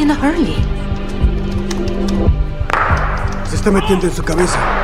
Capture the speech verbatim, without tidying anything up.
in a hurry? Se está metiendo en su cabeza.